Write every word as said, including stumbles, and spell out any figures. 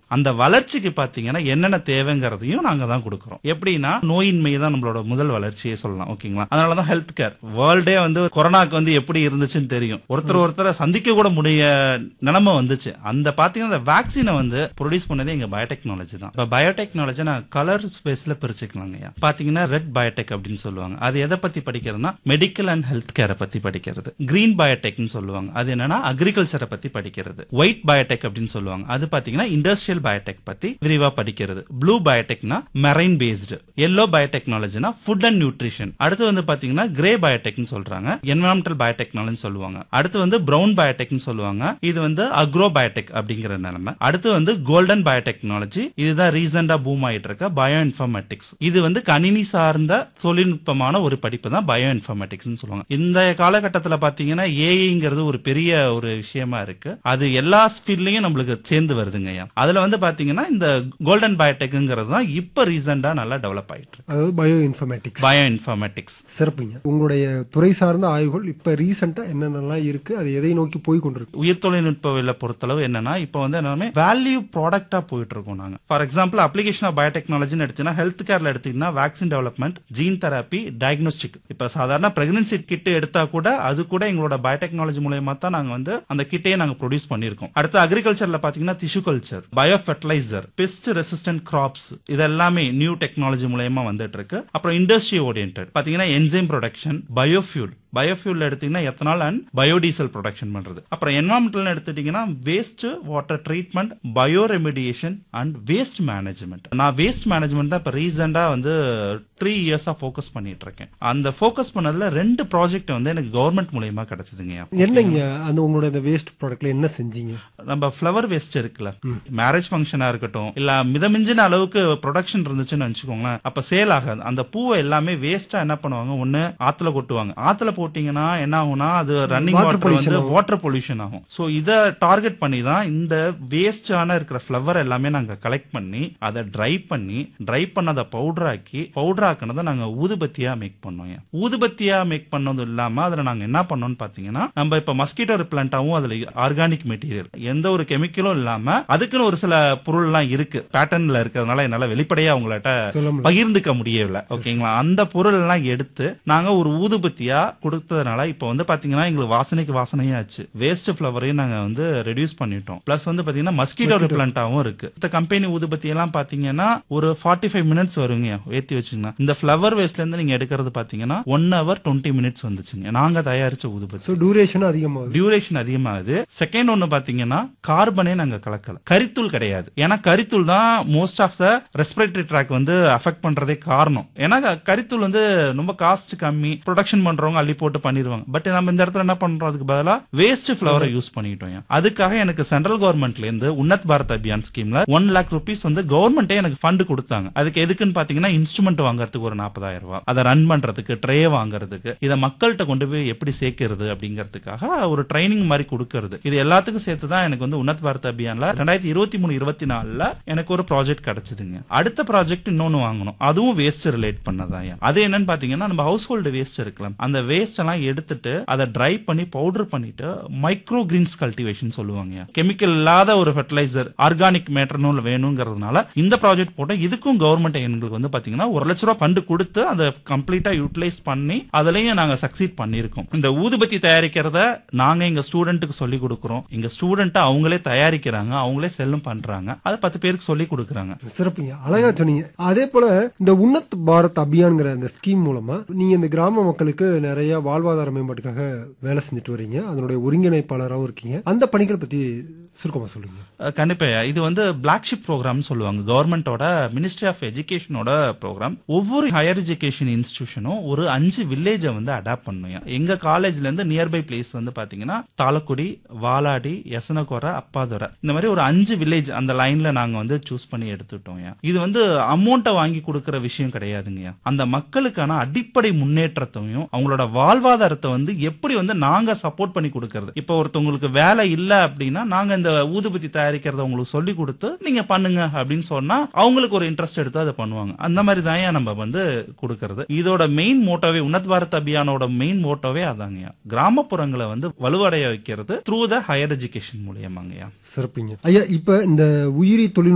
அந்த வளர்ச்சிக்கு பாத்தீங்கன்னா என்னென்ன தேவைங்கிறதையும் நாங்க தான் கொடுக்கறோம். எப்படின்னா நோயின்மை தான் நம்மளோட முதல் வளர்ச்சியே சொல்லலாம். ஓகேங்களா? அதனாலதான் ஹெல்த் கேர் வேர்ல்டே வந்து கொரோனாக்கு வந்து எப்படி இருந்துச்சுன்னு தெரியும். ஒருத்தர் ஒருத்தர சந்திக்க கூட முடிய நிலைமை வந்துச்சு. அந்த பாத்தீங்கன்னா அந்த வேக்சினை வந்து ப்ரொடியூஸ் பண்ணதே எங்க பயோடெக்னாலஜி தான். இப்ப பயோடெக்னாலஜி நான் கலர் ஸ்பேஸ்ல பிரிச்சுக்கலாங்க. பாத்தீங்கன்னா ரெட் பயோடெக் அப்படின்னு சொல்லுவாங்க. அது எதை பத்தி படிக்கிறதுனா மெடிக்கல் அண்ட் ஹெல்த் கேரை பத்தி படிக்கிறது. கிரீன் பயோடெக்னு சொல்லுவாங்க. அது என்னன்னா அக்ரிகல்ச்சரை பத்தி படிக்கிறது. ஒயிட் பயோடெக் அப்படின்னு சொல்லுவாங்க. அது பாத்தீங்கன்னா இண்டஸ்ட்ரியல் பயோடெக் பத்தி விரிவா படிக்கிறது. Blue பயோடெக்னா marine based. Yellow பயோடெக்னாலஜினா food and nutrition. அடுத்து வந்து பாத்தீங்கன்னா கிரே பயோடெக்னு சொல்றாங்க. என்விரான்மெண்டல் பயோடெக்னாலஜி சொல்லுவாங்க. அடுத்து வந்து பிரவுன் பயோடெக்னு சொல்லுவாங்க. இது வந்து அக்ரோ பயோடெக் அப்படிங்கிற நிலைமை. அடுத்து வந்து கோல்டன் பயோடெக்னாலஜி. இதுதான் ரீசெண்டா பூம் ஆயிட்டு இருக்க பயோ இன்ஃபர்மேட்டிக்ஸ். இது வந்து கணினி சார்ந்த தொழில்நுட்பமான ஒரு படிப்பு தான் பயோ இன்ஃபர்மேட்டிக்ஸ் சொல்லுவாங்க. இந்த காலகட்டத்தில் பாத்தீங்கன்னா ஏஐங்கிறது ஒரு பெரிய ஒரு விஷயமா இருக்கு. அது எல்லா ஃபீல்ட்லயும் நம்மளுக்கு சேர்ந்து வருதுங்க. அதுல வந்து பாத்தீங்கன்னா இந்த கோல்டன் பயோடெக்ங்கிறது தான் இப்ப ரீசெண்டா நல்லா டெவலப் ஆயிட்டு இருக்கு. அதாவது பயோ இன்ஃபர்மேட்டிக்ஸ். பயோ இன்ஃபர்மேட்டிக்ஸ் சிறப்புங்க. உங்களுடைய துறை சார்ந்த ஆய்வுகள் இப்ப ரீசெண்டா என்னென்னலாம் இருக்கு, அது எதை நோக்கி போய் கொண்டிருக்கு? உயிர் தொழில்நுட்ப பொறுத்தளவு என்னன்னா இப்ப வந்து எல்லாமே வேல்யூ ப்ராடக்டா போயிட்டு இருக்கோம் நாங்க. For example application of biotechnology எடுத்தீங்கன்னா ஹெல்த் கேர்ல எடுத்தீங்கன்னா vaccine development, gene therapy, diagnostic. இப்ப சாதாரண பிரெக்னன்சி கிட் எடுத்தா கூட அது கூட எங்களோட பயோடெக்னாலஜி மூலமா தான் நாங்க வந்து அந்த கிட்டையே நாங்க ப்ரொடியூஸ் பண்ணிருக்கோம். அடுத்து அக்ரிகல்ச்சர்ல பாத்தீங்கன்னா tissue culture, bio fertiliser, best resistant graphs, இதெல்லாமே நியூ டெக்னாலஜி மூலமா வந்துட்டு இருக்கு. அப்புறம் இண்டஸ்ட்ரி ஓரியன்டட் பாத்தீங்கன்னா என்சைம் ப்ரொடக்ஷன், பயோஃபியூல். பயோஃபியூல் எடுத்தீங்கன்னா எத்தனால் அண்ட் பயோடீசல் ப்ரொடக்ஷன் பண்றது. அப்புறம் என்வரான்மெண்டல் எடுத்துட்டீங்கன்னா waste water treatment, bio remediation and waste management. நான் வேஸ்ட் மேனேஜ்மெண்ட் தான் இப்ப ரீசெண்டா வந்து த்ரீ இயர்ஸா போக்கஸ் பண்ணிட்டு இருக்கேன். அந்த போக்கஸ் பண்ணதுல ரெண்டு ப்ராஜெக்ட் வந்து எனக்கு கவர்மெண்ட் மூலமா கிடைச்சதுங்க. என்னங்க அந்த உங்களோட வேஸ்ட் ப்ராடக்ட்ல என்ன செஞ்சீங்க? நம்ம ஃபிளவர் வேஸ்ட் இருக்குல்ல, மேரேஜ் ஃபங்க்ஷனா இருக்கட்டும் இல்ல மிதமிஞ்சின அளவுக்கு ப்ரொடக்ஷன் இருந்துச்சுன்னு வச்சுக்கோங்களேன், அப்ப சேல் ஆகாது. அந்த பூவை எல்லாமே வேஸ்டா என்ன பண்ணுவாங்க, ஒண்ணு ஆத்துல கொட்டுவாங்க. ஆத்துல போட்டீங்கன்னா என்ன ஆகும்னா அது ரன்னிங் வாட்டர் வந்து வாட்டர் பொல்யூஷன் ஆகும். சோ இத டார்கெட் பண்ணி தான் இந்த வேஸ்டான இருக்கிற ஃபிளவர் எல்லாமே நாங்க கலெக்ட் பண்ணி அதை ட்ரை பண்ணி ட்ரை பண்ணதை பவுடர் ஆக்கி பவுடர் ஆக்கினதை நாங்க ஊதுபத்தியா மேக் பண்ணோம். ஊதுபத்தியா மேக் பண்ணது இல்லாம அதுல நாங்க என்ன பண்ணோம்னு பாத்தீங்கன்னா நம்ம இப்ப மஸ்கிட்டோ ரிப்லண்டாவும் அதுல ஆர்கானிக் மெட்டீரியல், எந்த ஒரு கெமிக்கலும் இல்லாம அதுக்குன்னு ஒரு சில பொருள் எல்லாம் இருக்கு பேட்டர்ன்ல இருக்கிறதுனால என்னால வெளிப்படையா உங்கள்ட்ட பகிர்ந்துக்க முடியவில்லை. ஓகேங்களா? அந்த பொருள் எல்லாம் எடுத்து நாங்க ஒரு ஊதுபத்தியா கொடுத்ததுனால இப்ப வந்து பாத்தீங்கன்னா எங்களுக்கு வாசனைக்கு வாசனையாச்சு. வேஸ்ட் ஃபிளவரையும் நாங்க வந்து ரெடியூஸ் பண்ணிட்டோம். பிளஸ் வந்து பாத்தீங்கன்னா மஸ்கிட்டோ ரிப்லண்டாவும் இருக்கு. இந்த கம்பெனி ஊதுபத்தி எல்லாம் பாத்தீங்கன்னா ஒரு ஃபார்ட்டி ஃபைவ் மினிட்ஸ் வருங்க ஏத்தி வச்சுங்கன்னா. இந்த ஃபிளவர் வேஸ்ட்ல இருந்து நீங்க எடுக்கிறது பாத்தீங்கன்னா ஒன் ஹவர் டுவெண்ட்டி மினிட்ஸ் வந்துச்சுங்க நாங்க தயாரிச்ச ஊதுபத்தி. டியூரேஷன் அதிகமாகுது. டியூரேஷன் அதிகமாகுது. செகண்ட் ஒன்னு பாத்தீங்கன்னா கார்பனே நாங்க கலக்கல, கரித்தூள் கிடையாது. ஏன்னா கரித்தூள் தான் most of the respiratory track வந்து அஃபெக்ட் பண்றதே காரணம். ஏன்னா கரித்தூள் வந்து ரொம்ப காஸ்ட் கம்மி, ப்ரொடக்ஷன் பண்றவங்க அள்ளி போட்டு பண்ணிடுவாங்க. பட் நம்ம இந்த இடத்துல என்ன பண்றோம், அதுக்கு பதிலா வேஸ்ட் ஃபிளவரை யூஸ் பண்ணிட்டோம். அதுக்காக எனக்கு சென்ட்ரல் கவர்மெண்ட்ல இருந்து உன்னத் பாரத் அபியான் ஸ்கீம்ல ஒன் லேக் ருபீஸ் வந்து கவர்மெண்டே எனக்கு ஃபண்ட் கொடுத்தாங்க. அதுக்கு எதுக்குன்னு பாத்தீங்கன்னா இன்ஸ்ட்ருமெண்ட் வாங்குறதுக்கு ஒரு நாற்பதாயிரம் ரூபாய், அதை ரன் பண்றதுக்கு, ட்ரே வாங்குறதுக்கு, இதை மக்கள்கிட்ட கொண்டு போய் எப்படி சேர்க்கிறது அப்படிங்கிறதுக்காக ஒரு ட்ரைனிங் மாதிரி கொடுக்கறது. இது எல்லாத்துக்கும் சேர்த்து தான் எனக்கு வந்து உன்னத் பாரத் அபியான்ல ரெண்டாயிரத்தி இருபத்தி மூணு இருபத்தி நாலுல எனக்கு ஒரு ப்ராஜெக்ட் கிடைச்சதுங்க. அடுத்த ப்ராஜெக்ட் இன்னொன்னு வாங்கணும், அதுவும் வேஸ்ட் ரிலேட் பண்ணதான். அது என்னன்னு பாத்தீங்கன்னா நம்ம ஹவுஸ் ஹோல்டு வேஸ்ட் இருக்கலாம், அந்த வேஸ்ட் எல்லாம் எடுத்துட்டு அதை ட்ரை பண்ணி பவுடர் பண்ணிட்டு மைக்ரோ கிரீன்ஸ் கல்டிவேஷன் சொல்லுவாங்க. கெமிக்கல் இல்லாத ஒரு ஃபெர்டிலைசர் ஆர்கானிக் மேட்டர்னு வேணுங்கிறதுனால இந்த ப்ராஜெக்ட் போட்ட. இதுக்கும் கவர்மெண்ட் எங்களுக்கு வந்து பாத்தீங்கன்னா ஒரு லட்ச ரூபாய் ஃபண்ட் கொடுத்து அதை கம்ப்ளீட்டா யூட்டிலைஸ் பண்ணி அதுலயும் நாங்க சக்சீட் பண்ணிருக்கோம். இந்த ஊதுபத்தி தயாரிக்கிறத நாங்க எங்க ஸ்டூடெண்ட்டுக்கு சொல்லி கொடுக்கிறோம். எங்க ஸ்டூடெண்ட் அவங்களே தயாரிக்கிறாங்க, அவங்களே செல்லும் பண்றாங்க, அதை பத்து பேருக்கு சொல்லி கொடுக்கறாங்க. சிறப்புங்க, அழகா சொன்னீங்க. அதே போல இந்த உன்னத் பாரத் அபியான்ங்கிற இந்த ஸ்கீம் மூலமா நீங்க இந்த கிராம மக்களுக்கு நிறைய வாழ்வாதார மேம்பாட்டுக்காக வேலை செஞ்சுட்டு வரீங்க, அதனுடைய ஒருங்கிணைப்பாளராகவும் இருக்கீங்க. அந்த பணிகளை பத்தி சுருக்கமா சொல்லுங்க. கண்டிப்பா. இது வந்து பிளாக்ஷிப் ப்ரோக்ராம் சொல்லுவாங்க. கவர்மெண்டோட மினிஸ்ட்ரி ஆஃப் எஜுகேஷனோட ப்ரோக்ராம். ஒவ்வொரு ஹையர் எஜுகேஷன் இன்ஸ்டிடியூஷனும் ஒரு அஞ்சு வில்லேஜ வந்து அடாப்ட் பண்ணுங்க. எங்க காலேஜ்ல இருந்து நியர்பை பிளேஸ் வந்து பாத்தீங்கன்னா தாளக்குடி, வாலாடி, யசனகோர, அப்பாதுரை, இந்த மாதிரி ஒரு அஞ்சு வில்லேஜ் அந்த லைன்ல நாங்க வந்து சூஸ் பண்ணி எடுத்துட்டோம். இது வந்து அமௌண்ட்டை வாங்கி கொடுக்கற விஷயம் கிடையாதுங்க. அந்த மக்களுக்கான அடிப்படை முன்னேற்றத்தையும் அவங்களோட வாழ்வாதாரத்தை வந்து எப்படி வந்து நாங்க சப்போர்ட் பண்ணி கொடுக்கறது. இப்ப ஒருத்தவங்களுக்கு வேலை இல்ல அப்படின்னா நாங்க இந்த ஊதுபத்தி தயாரிக்கிறத உங்களுக்கு சொல்லி கொடுத்து நீங்க பண்ணுங்க அப்படின்னு சொன்னா அவங்களுக்கு ஒரு இன்ட்ரெஸ்ட் எடுத்து அதை பண்ணுவாங்க. அந்த மாதிரி தான் நம்ம வந்து கொடுக்கறது. இதோட மெயின் மோட்டோவே உன்னத் பாரத் அபியானோட மெயின் மோட்டோவே அதாங்க, கிராமப்புறங்களை வந்து வலுவடைய வைக்கிறது த்ரூ த ஹையர் எஜுகேஷன் மூலியமாங்க. சிறப்புங்க ஐயா. இப்ப இந்த உயிரி தொழில்